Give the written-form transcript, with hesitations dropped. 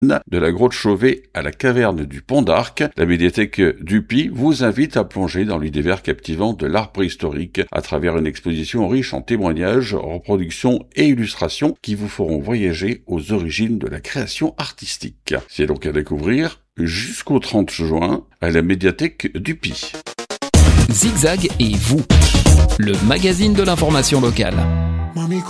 De la grotte Chauvet à la caverne du Pont d'Arc, la médiathèque du Puy vous invite à plonger dans l'univers captivant de l'art préhistorique à travers une exposition riche en témoignages, reproductions et illustrations qui vous feront voyager aux origines de la création artistique. C'est donc à découvrir jusqu'au 30 juin à la médiathèque du Puy. Zigzag et vous, le magazine de l'information locale.